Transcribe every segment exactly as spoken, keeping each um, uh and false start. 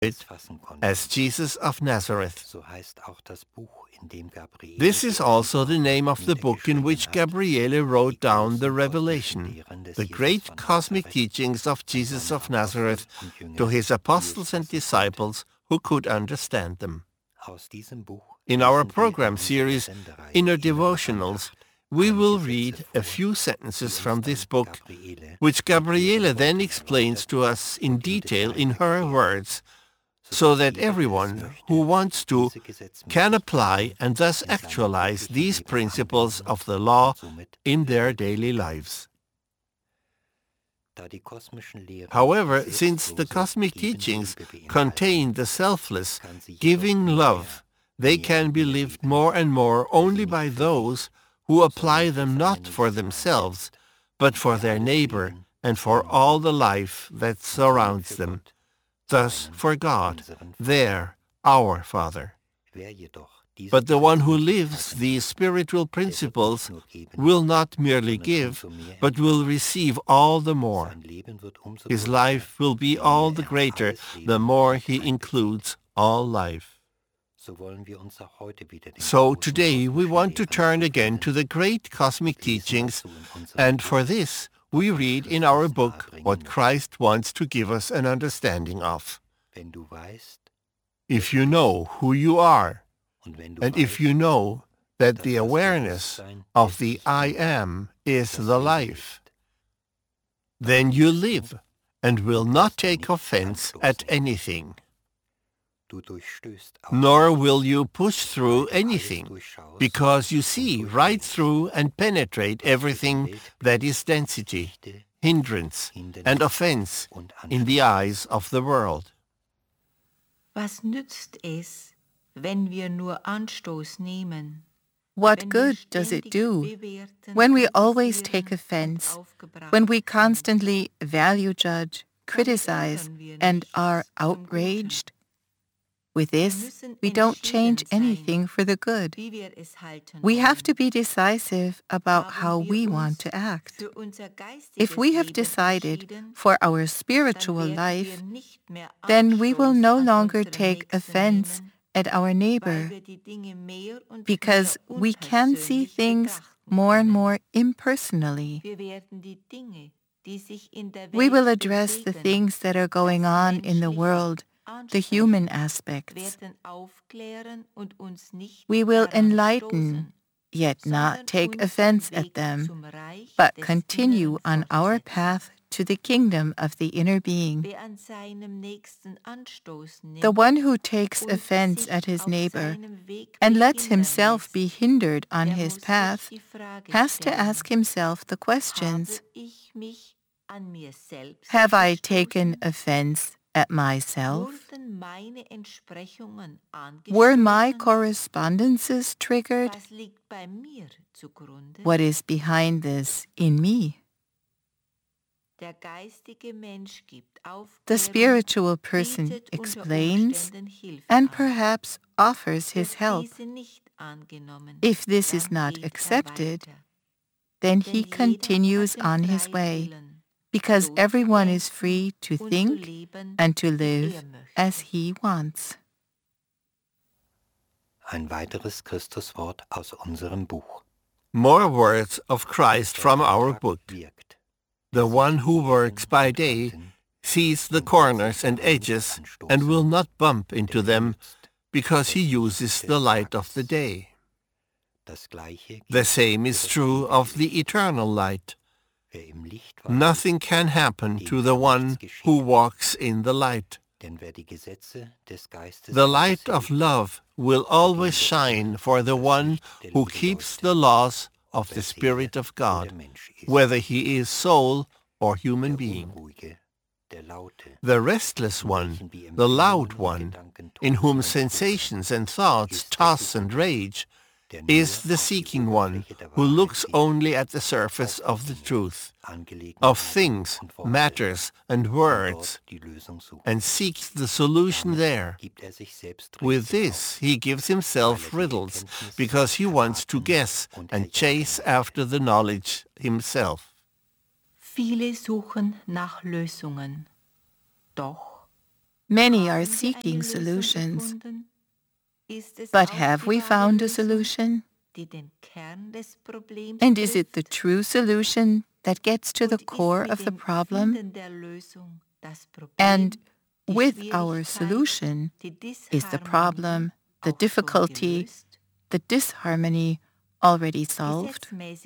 it as Jesus of Nazareth. This is also the name of the book in which Gabriele wrote down the revelation, the great cosmic teachings of Jesus of Nazareth to his apostles and disciples who could understand them. In our program series, Inner Devotionals, we will read a few sentences from this book, which Gabriele then explains to us in detail in her words, so that everyone who wants to can apply and thus actualize these principles of the law in their daily lives. However, since the cosmic teachings contain the selfless, giving love, they can be lived more and more only by those who apply them not for themselves, but for their neighbor and for all the life that surrounds them. Thus for God, their, our Father. But the one who lives these spiritual principles will not merely give, but will receive all the more. His life will be all the greater the more he includes all life. So today we want to turn again to the great cosmic teachings, and for this we read in our book what Christ wants to give us an understanding of. If you know who you are, and if you know that the awareness of the I Am is the life, then you live and will not take offense at anything. Nor will you push through anything, because you see right through and penetrate everything that is density, hindrance, and offense in the eyes of the world. Was nützt es, wenn wir nur Anstoß nehmen? What good does it do when we always take offense, when we constantly value judge, criticize, and are outraged? With this, we don't change anything for the good. We have to be decisive about how we want to act. If we have decided for our spiritual life, then we will no longer take offense at our neighbor, because we can see things more and more impersonally. We will address the things that are going on in the world, the human aspects. We will enlighten, yet not take offense at them, but continue on our path to the kingdom of the inner being. The one who takes offense at his neighbor and lets himself be hindered on his path has to ask himself the questions: have I taken offense at myself? Were my correspondences triggered? What is behind this in me? The spiritual person explains and perhaps offers his help. If this is not accepted, then he continues on his way, because everyone is free to think and to live as he wants. Ein weiteres Christuswort aus unserem Buch. More words of Christ from our book. The one who works by day sees the corners and edges and will not bump into them, because he uses the light of the day. The same is true of the eternal light. Nothing can happen to the one who walks in the light. The light of love will always shine for the one who keeps the laws of the Spirit of God, whether he is soul or human being. The restless one, the loud one, in whom sensations and thoughts toss and rage, is the seeking one who looks only at the surface of the truth, of things, matters, and words, and seeks the solution there. With this, he gives himself riddles, because he wants to guess and chase after the knowledge himself. Viele suchen nach Lösungen. Doch Many are seeking solutions. But have we found a solution? And is it the true solution that gets to the core of the problem? And with our solution, is the problem, the difficulty, the disharmony already solved?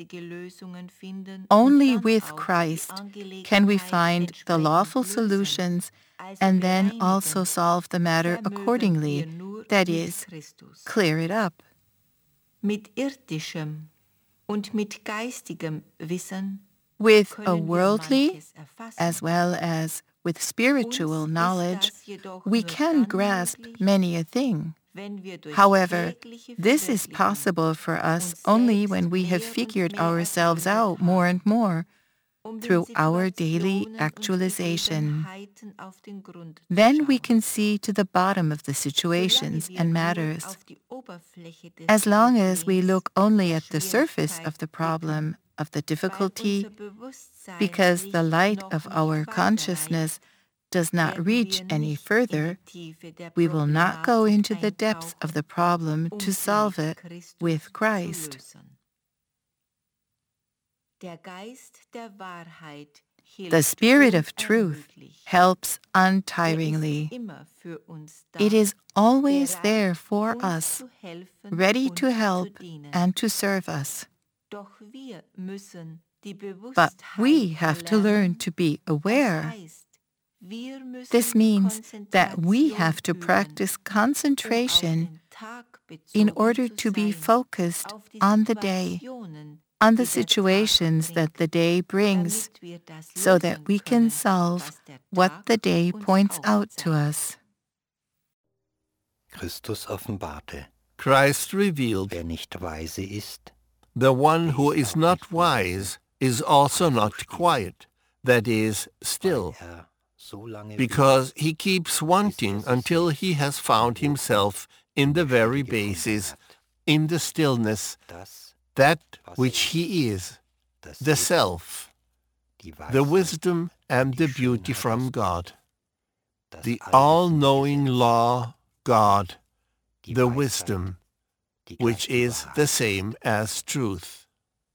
Only with Christ can we find the lawful solutions and then also solve the matter accordingly, that is, clear it up. Mit irdischem und mit geistigem Wissen with a worldly as well as with spiritual knowledge, we can grasp many a thing. However, this is possible for us only when we have figured ourselves out more and more through our daily actualization. Then we can see to the bottom of the situations and matters. As long as we look only at the surface of the problem, of the difficulty, because the light of our consciousness does not reach any further, we will not go into the depths of the problem to solve it with Christ. The Spirit of Truth helps untiringly. It is always there for us, ready to help and to serve us. But we have to learn to be aware. This means that we have to practice concentration in order to be focused on the day, on the situations that the day brings, so that we can solve what the day points out to us. Christus offenbarte, Christ revealed, wer nicht weise ist, the one who is not wise is also not quiet, that is, still, er so lange because he keeps wanting until he has found himself in the very basis, in the stillness, das, that which he is, das the self, die the Weisheit, wisdom and the beauty from God, das the allwissende all-knowing Gesetz, law, God, die the Weisheit, wisdom, die which gleich is Wahrheit. the same as truth.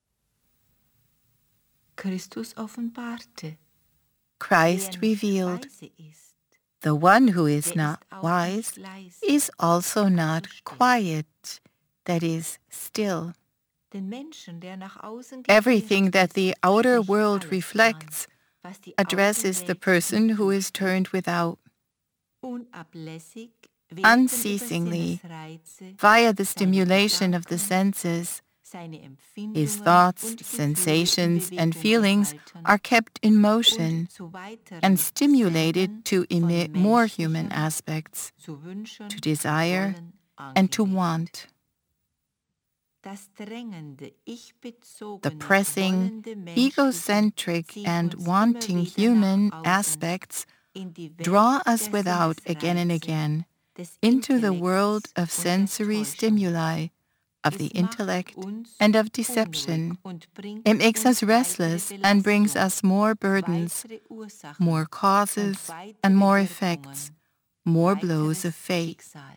Christus offenbarte, Christ wer nicht revealed, weise ist, the one who is der not ist auch wise nicht leise, is also not still. quiet, that is, still. Den Menschen, der nach außen Everything gerichtet that the outer sich world alles reflects an, was die addresses the Außenwelt person ihm who is zufügt. turned without, Unablässig werden unceasingly, über Sinnesreize via the seine stimulation of the Gedanken, senses. seine Empfindungen His thoughts, und Gefühle sensations, in and Bewegung feelings gehalten are kept in motion und zu weiteren and stimulated Szenen to von emit more human menschlichem aspects, zu Wünschen, to desire, Wollen and to angeregt. want. Das drängende, The ich-bezogene, pressing, wollende menschliche egocentric, zieht and uns wanting immer wieder human nach außen, aspects in die Welt draw us der without again and Sinnesreize, again des into the Intellekts world of und der sensory Täuschung. stimuli, of the Es macht intellect uns and of unruhig deception. und bringt It makes uns us restless weitere and brings Belastungen, us more burdens, weitere Ursachen more und causes weitere and more Wirkungen, effects, more blows of weiteres fate. Schicksal.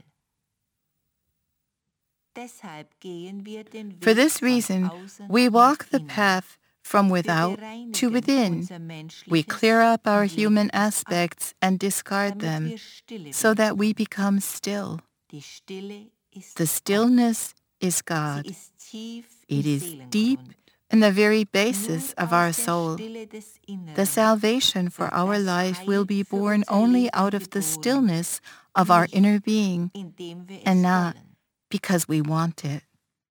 Deshalb gehen wir den For Weg this von reason, außen we nach walk the innen. path from Wir without to bereinigen within. unser We menschliches clear up our und human legen es ab, aspects and discard damit them wir stille so that werden. we become still. Die Stille ist The Gott. stillness is Sie God. ist tief It im is deep Seelengrund. in the very basis Nur of our aus der soul. Stille des Inneren The salvation for wird our das life will Heil be für born unser only Leben out of the geboren, stillness of our nicht inner being indem wir es and not wollen. because we want it.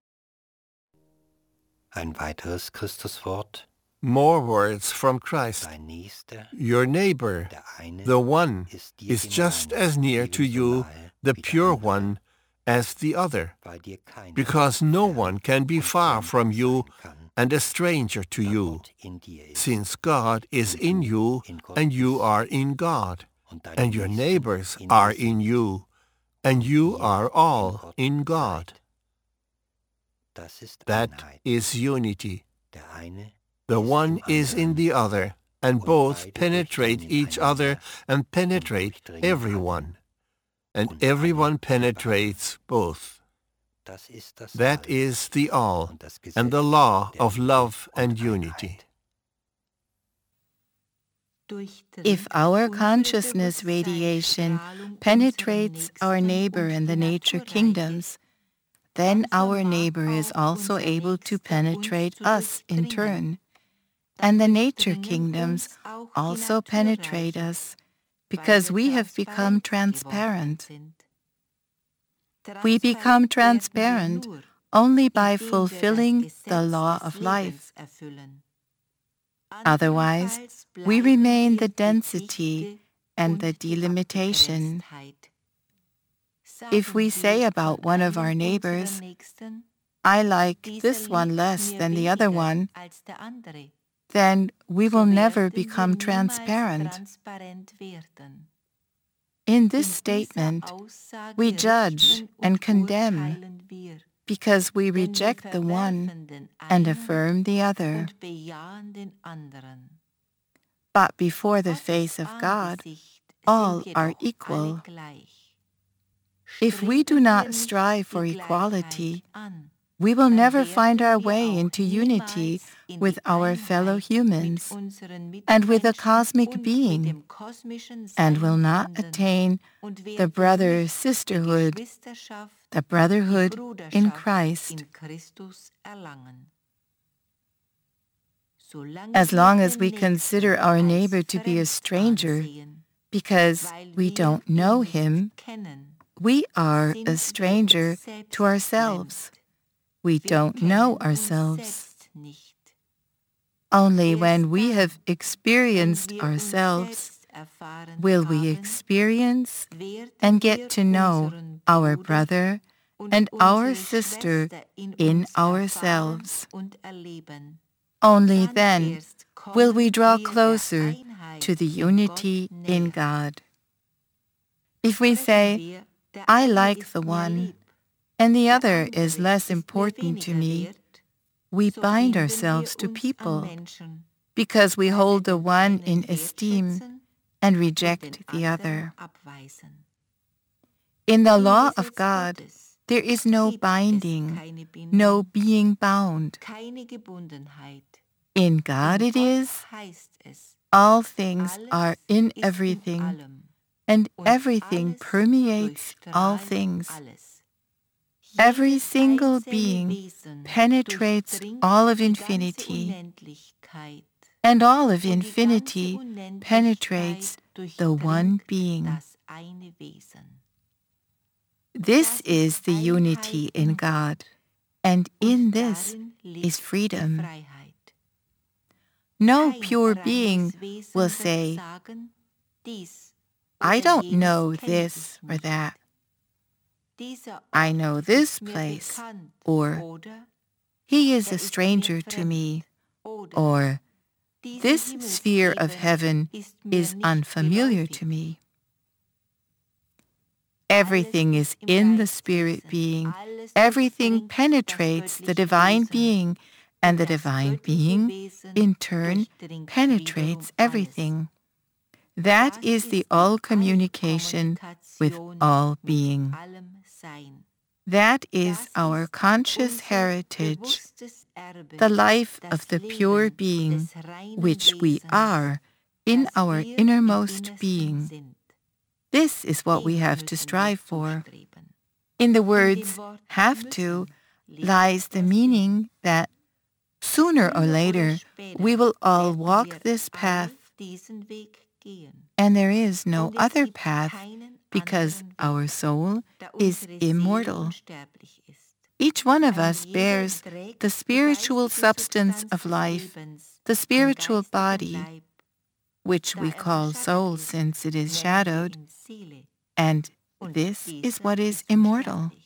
Ein weiteres Christuswort, More words from Christ. dein Nächster, Your neighbor, der eine, the one, ist dir is just gemein, as near to ebenso you, nahe the wie der pure andere, one, as the other, weil dir keiner because no fern one can be und far fremd from you sein kann, and a stranger to da you, Gott in dir ist, since God is in you in Gott and you bist, are in God, und deine and your Nächsten neighbors in are dir in sind, you, and you ihr are in all Gott in God. seid. Das ist That Einheit. is unity. Der eine The ist one im is in anderen, the other, and both penetrate each other and penetrate everyone, and everyone penetrates both. That is the all, and the law of love and unity. If our consciousness radiation penetrates our neighbor in the nature kingdoms, then our neighbor is also able to penetrate us in turn, and the nature kingdoms also penetrate us because we have become transparent. We become transparent only by fulfilling the law of life. Otherwise, we remain the density and the delimitation. If we say about one of our neighbors, "I like this one less than the other one," then we will never become transparent. In this statement, we judge and condemn because we reject the one and affirm the other. But before the face of God, all are equal. If we do not strive for equality, we will never find our way into unity with our fellow humans and with the cosmic being, and will not attain the brother-sisterhood, the brotherhood in Christ. As long as we consider our neighbor to be a stranger because we don't know him, we are a stranger to ourselves. We don't know ourselves. Only when we have experienced ourselves will we experience and get to know our brother and our sister in ourselves. Only then will we draw closer to the unity in God. If we say, "I like the one, and the other is less important to me," we bind ourselves to people because we hold the one in esteem and reject the other. In the law of God, there is no binding, no being bound. In God it is, all things are in everything, and everything permeates all things. Every single being penetrates all of infinity, and all of infinity penetrates the one being. This is the unity in God, and in this is freedom. No pure being will say, "I don't know this or that. I know this place," or "He is a stranger to me," or "This sphere of heaven is unfamiliar to me." Everything is in the Spirit being. Everything penetrates the divine being, and the divine being, in turn, penetrates everything. That is the all-communication with all being. That is our conscious heritage, the life of the pure being, which we are in our innermost being. This is what we have to strive for. In the words "have to" lies the meaning that sooner or later we will all walk this path, and there is no other path because our soul is immortal. Each one of us bears the spiritual substance of life, the spiritual body, which we call soul since it is shadowed, and this is what is immortal.